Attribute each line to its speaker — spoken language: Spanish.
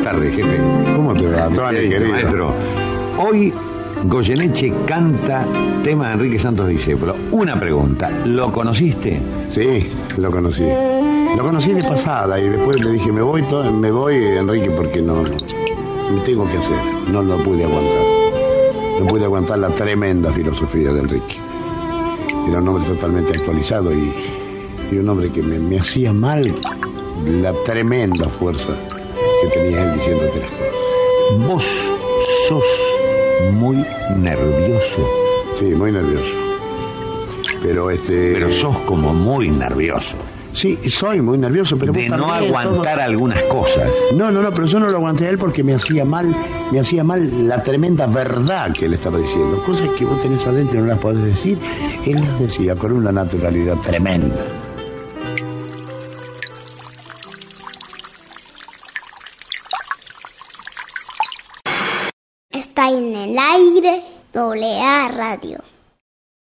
Speaker 1: tardes, jefe.
Speaker 2: ¿Cómo te va,
Speaker 1: Tony, querido maestro? Hoy Goyeneche canta tema de Enrique Santos Discépolo. Una pregunta, ¿lo conociste?
Speaker 2: Sí, lo conocí. Lo conocí de pasada y después le dije, me voy, Enrique, porque no tengo que hacer. No lo pude aguantar. No pude aguantar la tremenda filosofía de Enrique. Era un hombre totalmente actualizado y un hombre que me hacía mal la tremenda fuerza que tenía él diciéndote las cosas.
Speaker 1: Vos sos muy nervioso.
Speaker 2: Sí, muy nervioso.
Speaker 1: Pero sos como muy nervioso.
Speaker 2: Sí, soy muy nervioso, pero
Speaker 1: de no aguantar algunas cosas.
Speaker 2: No, pero yo no lo aguanté a él porque me hacía mal la tremenda verdad que él estaba diciendo. Cosas que vos tenés adentro y no las podés decir, él las decía con una naturalidad tremenda.
Speaker 3: Está en el aire AA Radio.